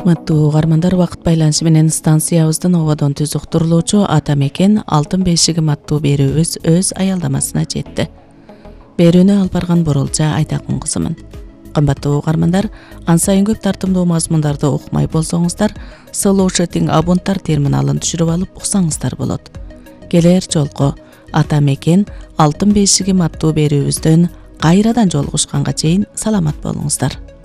Урматтуу угармандар, убакыт байланышы менен станциябыздын ободон түз уктурулуучу ата мекен алтын бешигим аттуу берүүбүз өз аялдамасына жетти. Берүүнү алып барган Бурулжа Айтакун кызымын. Кымбаттуу угармандар, ан сайын көп тартымдуу мазмундарды укмай болсоңуздар, Slow Chatting абонттар терминалын түшүрүп алып уксаңыздар болот. Келер жолку ата мекен алтын бешигим аттуу берүүбүздөн кайрадан жолугушканга чейин саламат болуңуздар.